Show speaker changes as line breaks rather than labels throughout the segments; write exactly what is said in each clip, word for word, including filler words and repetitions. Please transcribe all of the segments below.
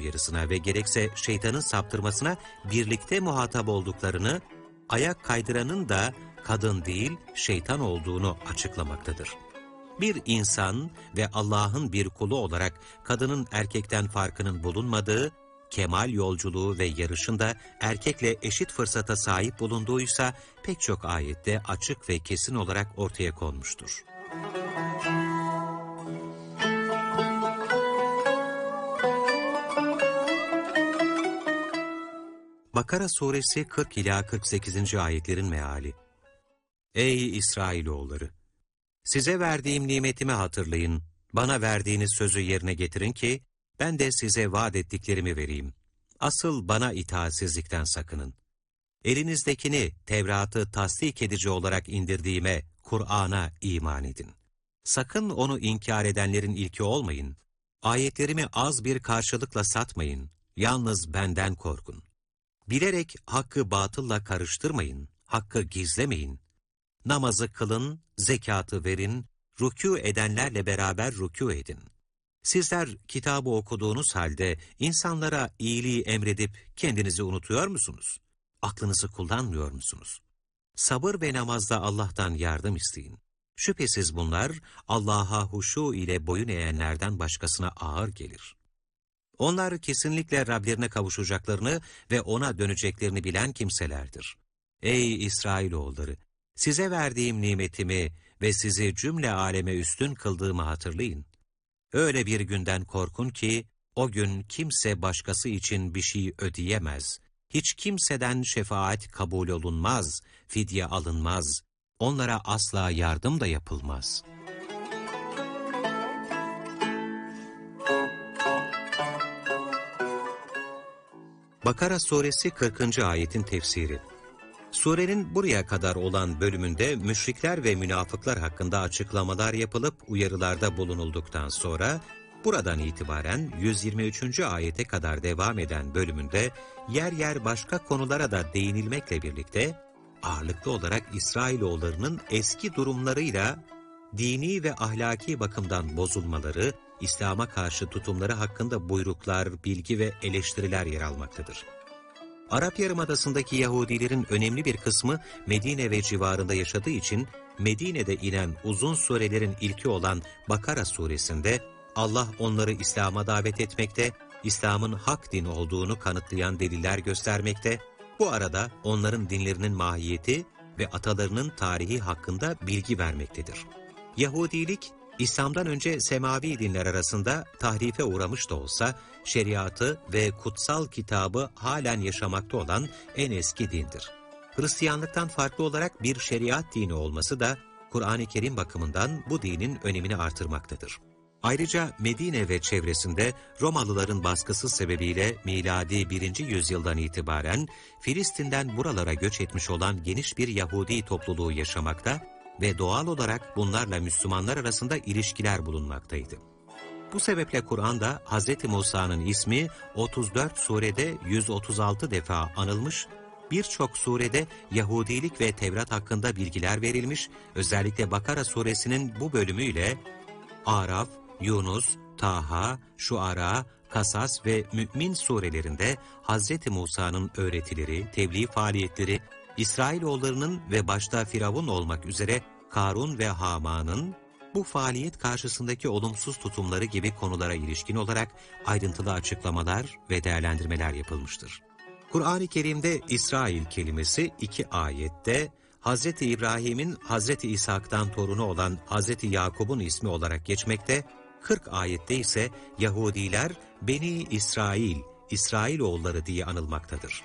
uyarısına ve gerekse şeytanın saptırmasına birlikte muhatap olduklarını, ayak kaydıranın da kadın değil şeytan olduğunu açıklamaktadır. Bir insan ve Allah'ın bir kulu olarak kadının erkekten farkının bulunmadığı, kemal yolculuğu ve yarışında erkekle eşit fırsata sahip bulunduğuysa pek çok ayette açık ve kesin olarak ortaya konmuştur. Bakara suresi kırk ila kırk sekizinci ayetlerin meali. Ey İsrailoğulları! Size verdiğim nimetimi hatırlayın, bana verdiğiniz sözü yerine getirin ki, ben de size vaat ettiklerimi vereyim. Asıl bana itaatsizlikten sakının. Elinizdekini, Tevrat'ı tasdik edici olarak indirdiğime, Kur'an'a iman edin. Sakın onu inkar edenlerin ilki olmayın. Ayetlerimi az bir karşılıkla satmayın. Yalnız benden korkun. Bilerek hakkı batılla karıştırmayın, hakkı gizlemeyin. Namazı kılın, zekatı verin, rükû edenlerle beraber rükû edin. Sizler kitabı okuduğunuz halde insanlara iyiliği emredip kendinizi unutuyor musunuz? Aklınızı kullanmıyor musunuz? Sabır ve namazda Allah'tan yardım isteyin. Şüphesiz bunlar Allah'a huşu ile boyun eğenlerden başkasına ağır gelir. Onlar kesinlikle Rablerine kavuşacaklarını ve ona döneceklerini bilen kimselerdir. Ey İsrailoğulları! Size verdiğim nimetimi ve sizi cümle aleme üstün kıldığımı hatırlayın. Öyle bir günden korkun ki, o gün kimse başkası için bir şey ödeyemez. Hiç kimseden şefaat kabul olunmaz, fidye alınmaz. Onlara asla yardım da yapılmaz. Bakara suresi kırkıncı ayetin tefsiri. Surenin buraya kadar olan bölümünde müşrikler ve münafıklar hakkında açıklamalar yapılıp uyarılarda bulunulduktan sonra, buradan itibaren yüz yirmi üçüncü ayete kadar devam eden bölümünde yer yer başka konulara da değinilmekle birlikte, ağırlıklı olarak İsrailoğullarının eski durumlarıyla dini ve ahlaki bakımdan bozulmaları, İslam'a karşı tutumları hakkında buyruklar, bilgi ve eleştiriler yer almaktadır. Arap Yarımadası'ndaki Yahudilerin önemli bir kısmı Medine ve civarında yaşadığı için Medine'de inen uzun surelerin ilki olan Bakara suresinde Allah onları İslam'a davet etmekte, İslam'ın hak din olduğunu kanıtlayan deliller göstermekte, bu arada onların dinlerinin mahiyeti ve atalarının tarihi hakkında bilgi vermektedir. Yahudilik, İslam'dan önce semavi dinler arasında tahrife uğramış da olsa, şeriatı ve kutsal kitabı halen yaşamakta olan en eski dindir. Hristiyanlıktan farklı olarak bir şeriat dini olması da, Kur'an-ı Kerim bakımından bu dinin önemini artırmaktadır. Ayrıca Medine ve çevresinde Romalıların baskısı sebebiyle miladi birinci yüzyıldan itibaren Filistin'den buralara göç etmiş olan geniş bir Yahudi topluluğu yaşamakta ve doğal olarak bunlarla Müslümanlar arasında ilişkiler bulunmaktaydı. Bu sebeple Kur'an'da Hz. Musa'nın ismi otuz dört surede yüz otuz altı defa anılmış, birçok surede Yahudilik ve Tevrat hakkında bilgiler verilmiş, özellikle Bakara suresinin bu bölümüyle Araf, Yunus, Taha, Şuara, Kasas ve Mü'min surelerinde Hz. Musa'nın öğretileri, tebliğ faaliyetleri, İsrailoğullarının ve başta Firavun olmak üzere Karun ve Haman'ın bu faaliyet karşısındaki olumsuz tutumları gibi konulara ilişkin olarak ayrıntılı açıklamalar ve değerlendirmeler yapılmıştır. Kur'an-ı Kerim'de İsrail kelimesi iki ayette, Hz. İbrahim'in Hz. İshak'tan torunu olan Hz. Yakub'un ismi olarak geçmekte, kırk ayette ise Yahudiler Beni İsrail, İsrailoğulları diye anılmaktadır.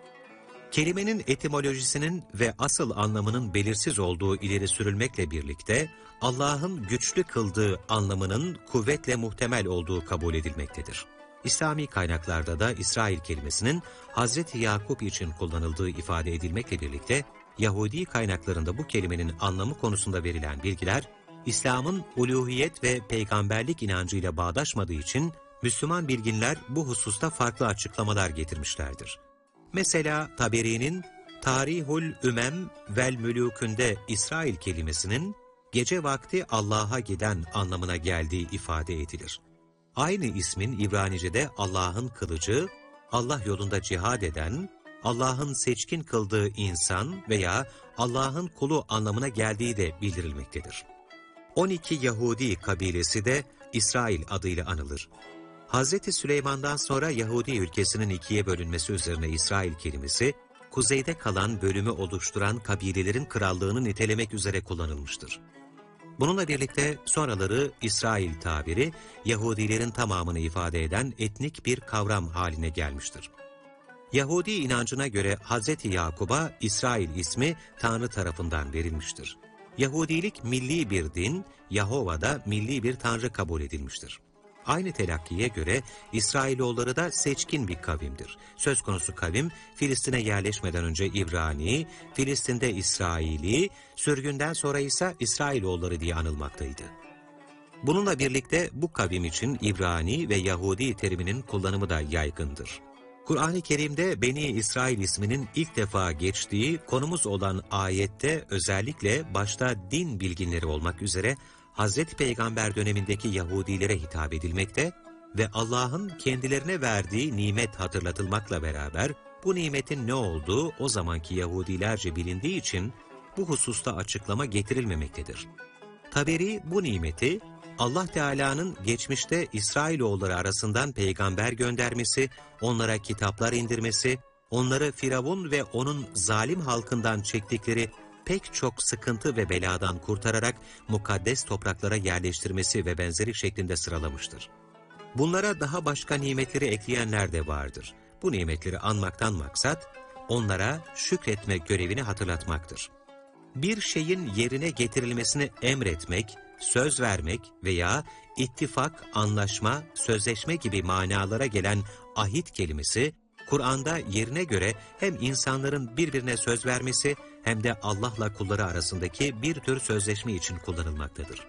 Kelimenin etimolojisinin ve asıl anlamının belirsiz olduğu ileri sürülmekle birlikte, Allah'ın güçlü kıldığı anlamının kuvvetle muhtemel olduğu kabul edilmektedir. İslami kaynaklarda da İsrail kelimesinin Hz. Yakup için kullanıldığı ifade edilmekle birlikte, Yahudi kaynaklarında bu kelimenin anlamı konusunda verilen bilgiler, İslam'ın uluhiyet ve peygamberlik inancıyla bağdaşmadığı için, Müslüman bilginler bu hususta farklı açıklamalar getirmişlerdir. Mesela Taberi'nin Tarihul Ümem vel Mülûk'ünde İsrail kelimesinin gece vakti Allah'a giden anlamına geldiği ifade edilir. Aynı ismin İbranice'de Allah'ın kılıcı, Allah yolunda cihad eden, Allah'ın seçkin kıldığı insan veya Allah'ın kulu anlamına geldiği de bildirilmektedir. on iki Yahudi kabilesi de İsrail adıyla anılır. Hazreti Süleyman'dan sonra Yahudi ülkesinin ikiye bölünmesi üzerine İsrail kelimesi, kuzeyde kalan bölümü oluşturan kabilelerin krallığını nitelemek üzere kullanılmıştır. Bununla birlikte sonraları İsrail tabiri, Yahudilerin tamamını ifade eden etnik bir kavram haline gelmiştir. Yahudi inancına göre Hazreti Yakub'a İsrail ismi Tanrı tarafından verilmiştir. Yahudilik milli bir din, Yahova'da milli bir tanrı kabul edilmiştir. Aynı telakkiye göre İsrailoğulları da seçkin bir kavimdir. Söz konusu kavim, Filistin'e yerleşmeden önce İbrani, Filistin'de İsraili, sürgünden sonra ise İsrailoğulları diye anılmaktaydı. Bununla birlikte bu kavim için İbrani ve Yahudi teriminin kullanımı da yaygındır. Kur'an-ı Kerim'de Beni İsrail isminin ilk defa geçtiği konumuz olan ayette özellikle başta din bilginleri olmak üzere Hazreti Peygamber dönemindeki Yahudilere hitap edilmekte ve Allah'ın kendilerine verdiği nimet hatırlatılmakla beraber bu nimetin ne olduğu o zamanki Yahudilerce bilindiği için bu hususta açıklama getirilmemektedir. Taberi bu nimeti Allah Teala'nın geçmişte İsrailoğulları arasından peygamber göndermesi, onlara kitaplar indirmesi, onları Firavun ve onun zalim halkından çektikleri pek çok sıkıntı ve beladan kurtararak mukaddes topraklara yerleştirmesi ve benzeri şeklinde sıralamıştır. Bunlara daha başka nimetleri ekleyenler de vardır. Bu nimetleri anmaktan maksat, onlara şükretme görevini hatırlatmaktır. Bir şeyin yerine getirilmesini emretmek, söz vermek veya ittifak, anlaşma, sözleşme gibi manalara gelen ahit kelimesi, Kur'an'da yerine göre hem insanların birbirine söz vermesi hem de Allah'la kulları arasındaki bir tür sözleşme için kullanılmaktadır.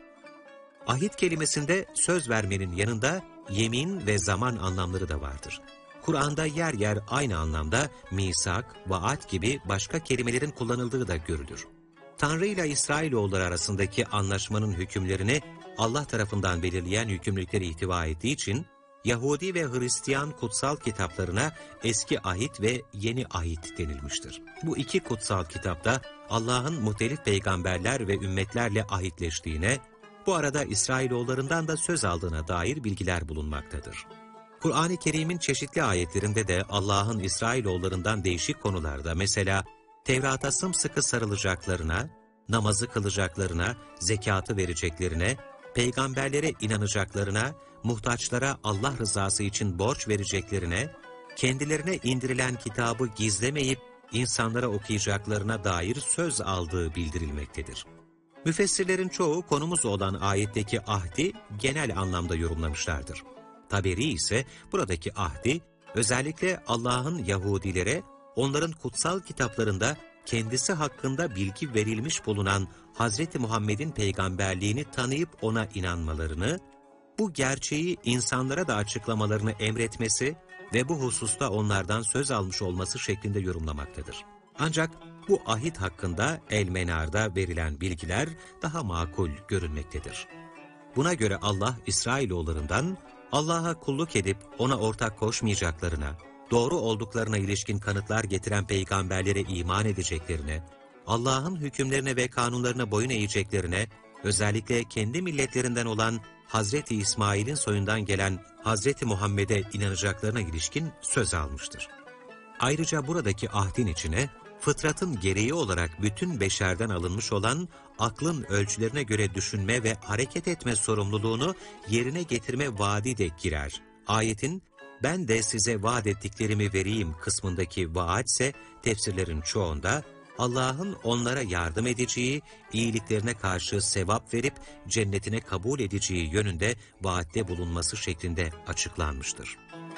Ahit kelimesinde söz vermenin yanında yemin ve zaman anlamları da vardır. Kur'an'da yer yer aynı anlamda misak, vaat gibi başka kelimelerin kullanıldığı da görülür. Tanrı ile İsrailoğulları arasındaki anlaşmanın hükümlerini Allah tarafından belirleyen yükümlülükleri ihtiva ettiği için Yahudi ve Hristiyan kutsal kitaplarına Eski Ahit ve Yeni Ahit denilmiştir. Bu iki kutsal kitapta Allah'ın muhtelif peygamberler ve ümmetlerle ahitleştiğine, bu arada İsrailoğullarından da söz aldığına dair bilgiler bulunmaktadır. Kur'an-ı Kerim'in çeşitli ayetlerinde de Allah'ın İsrailoğullarından değişik konularda, mesela Tevrat'a sımsıkı sarılacaklarına, namazı kılacaklarına, zekatı vereceklerine, peygamberlere inanacaklarına, muhtaçlara Allah rızası için borç vereceklerine, kendilerine indirilen kitabı gizlemeyip insanlara okuyacaklarına dair söz aldığı bildirilmektedir. Müfessirlerin çoğu konumuz olan ayetteki ahdi genel anlamda yorumlamışlardır. Taberi ise buradaki ahdi özellikle Allah'ın Yahudilere onların kutsal kitaplarında kendisi hakkında bilgi verilmiş bulunan Hazreti Muhammed'in peygamberliğini tanıyıp ona inanmalarını, bu gerçeği insanlara da açıklamalarını emretmesi ve bu hususta onlardan söz almış olması şeklinde yorumlamaktadır. Ancak bu ahit hakkında El-Menar'da verilen bilgiler daha makul görünmektedir. Buna göre Allah İsrailoğullarından Allah'a kulluk edip ona ortak koşmayacaklarına, doğru olduklarına ilişkin kanıtlar getiren peygamberlere iman edeceklerine, Allah'ın hükümlerine ve kanunlarına boyun eğeceklerine, özellikle kendi milletlerinden olan Hazreti İsmail'in soyundan gelen Hazreti Muhammed'e inanacaklarına ilişkin söz almıştır. Ayrıca buradaki ahdin içine, fıtratın gereği olarak bütün beşerden alınmış olan aklın ölçülerine göre düşünme ve hareket etme sorumluluğunu yerine getirme vaadi de girer. Ayetin, ben de size vaat ettiklerimi vereyim kısmındaki vaat ise tefsirlerin çoğunda Allah'ın onlara yardım edeceği, iyiliklerine karşı sevap verip cennetine kabul edeceği yönünde vaatte bulunması şeklinde açıklanmıştır.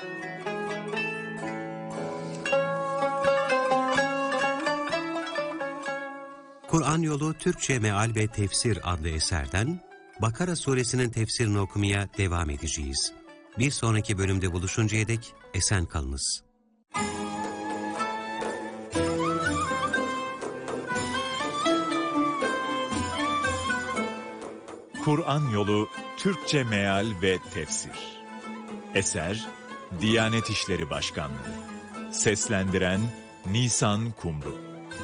Kur'an Yolu Türkçe Meal ve Tefsir adlı eserden Bakara suresinin tefsirini okumaya devam edeceğiz. Bir sonraki bölümde buluşuncaya dek esen kalınız.
Kur'an Yolu Türkçe Meal ve Tefsir. Eser Diyanet İşleri Başkanlığı. Seslendiren Nisan Kumru.